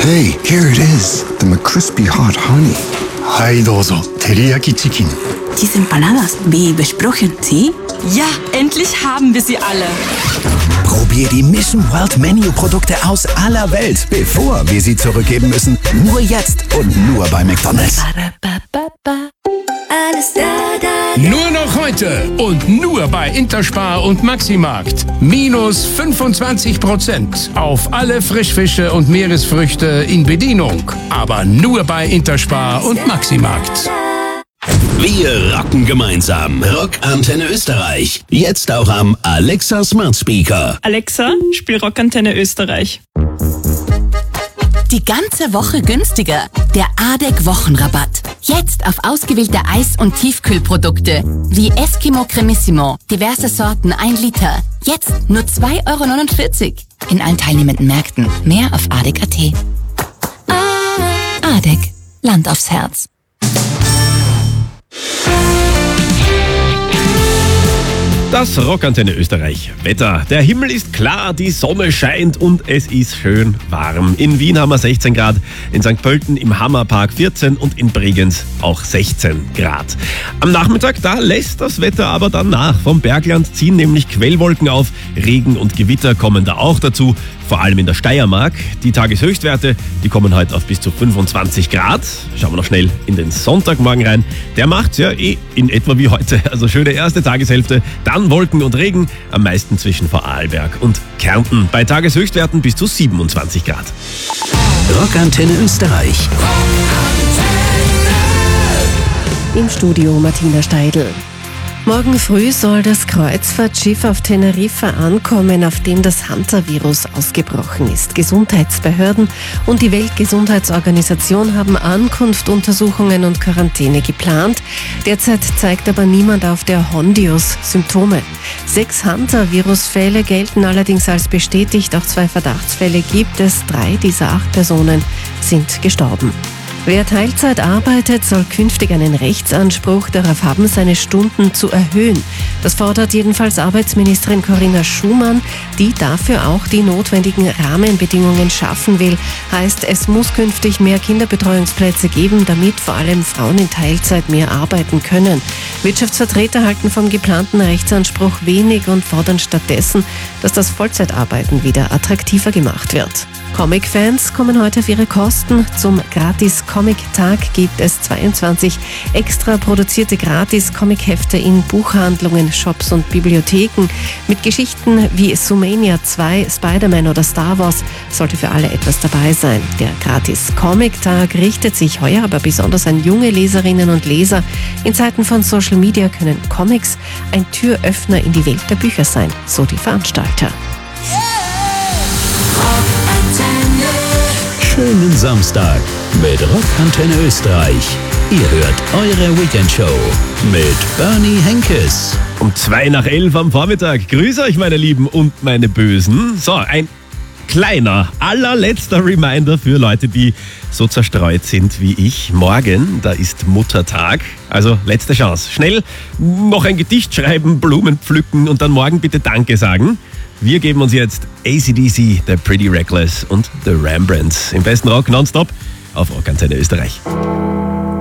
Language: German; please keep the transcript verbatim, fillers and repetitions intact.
Hey, here it is. The McCrispy Hot Honey. はいどうぞ、照り焼きチキン。 Die Empanadas, wie besprochen, ¿sí? Ja, endlich haben wir sie alle. Probier die Mission World Menu Produkte aus aller Welt, bevor wir sie zurückgeben müssen. Nur jetzt und nur bei McDonald's. Alles da, da, da. Nur noch heute und nur bei Interspar und Maximarkt. Minus fünfundzwanzig Prozent auf alle Frischfische und Meeresfrüchte in Bedienung. Aber nur bei Interspar und Maximarkt. Wir rocken gemeinsam. Rock Antenne Österreich. Jetzt auch am Alexa Smart Speaker. Alexa, spiel Rockantenne Österreich. Die ganze Woche günstiger. Der A D E C Wochenrabatt. Jetzt auf ausgewählte Eis- und Tiefkühlprodukte wie Eskimo Cremissimo, diverse Sorten ein Liter. Jetzt nur zwei Euro neunundvierzig. In allen teilnehmenden Märkten. Mehr auf A D E C punkt A T. A D E C. Land aufs Herz. Das Rockantenne Österreich Wetter. Der Himmel ist klar, die Sonne scheint und es ist schön warm. In Wien haben wir sechzehn Grad, in Sankt Pölten im Hammerpark vierzehn und in Bregenz auch sechzehn Grad. Am Nachmittag, da lässt das Wetter aber dann nach. Vom Bergland ziehen nämlich Quellwolken auf, Regen und Gewitter kommen da auch dazu, vor allem in der Steiermark. Die Tageshöchstwerte, die kommen heute auf bis zu fünfundzwanzig Grad. Schauen wir noch schnell in den Sonntagmorgen rein. Der macht's ja eh in etwa wie heute, also schöne erste Tageshälfte. Dann Wolken und Regen, am meisten zwischen Vorarlberg und Kärnten. Bei Tageshöchstwerten bis zu siebenundzwanzig Grad. Rockantenne Österreich. Im Studio Martina Steidl. Morgen früh soll das Kreuzfahrtschiff auf Teneriffa ankommen, auf dem das Hantavirus ausgebrochen ist. Gesundheitsbehörden und die Weltgesundheitsorganisation haben Ankunft, Untersuchungen und Quarantäne geplant. Derzeit zeigt aber niemand auf der Hondius Symptome. Sechs Hantavirus-Fälle gelten allerdings als bestätigt. Auch zwei Verdachtsfälle gibt es. Drei dieser acht Personen sind gestorben. Wer Teilzeit arbeitet, soll künftig einen Rechtsanspruch darauf haben, seine Stunden zu erhöhen. Das fordert jedenfalls Arbeitsministerin Corinna Schumann, die dafür auch die notwendigen Rahmenbedingungen schaffen will. Heißt, es muss künftig mehr Kinderbetreuungsplätze geben, damit vor allem Frauen in Teilzeit mehr arbeiten können. Wirtschaftsvertreter halten vom geplanten Rechtsanspruch wenig und fordern stattdessen, dass das Vollzeitarbeiten wieder attraktiver gemacht wird. Comic-Fans kommen heute auf ihre Kosten. Zum Gratis-Comic-Tag gibt es zweiundzwanzig extra produzierte Gratis-Comic-Hefte in Buchhandlungen, Shops und Bibliotheken. Mit Geschichten wie Zoomania zwei, Spider-Man oder Star Wars sollte für alle etwas dabei sein. Der Gratis-Comic-Tag richtet sich heuer aber besonders an junge Leserinnen und Leser. In Zeiten von Social Media können Comics ein Türöffner in die Welt der Bücher sein, so die Veranstalter. Schönen Samstag mit Rockantenne Österreich. Ihr hört eure Weekendshow mit Bernie Henkes. Um zwei nach elf am Vormittag. Grüß euch, meine Lieben und meine Bösen. So, ein kleiner, allerletzter Reminder für Leute, die so zerstreut sind wie ich. Morgen, da ist Muttertag. Also letzte Chance. Schnell noch ein Gedicht schreiben, Blumen pflücken und dann morgen bitte Danke sagen. Wir geben uns jetzt A C D C, The Pretty Reckless und The Rembrandts. Im besten Rock nonstop auf Rockantenne Österreich.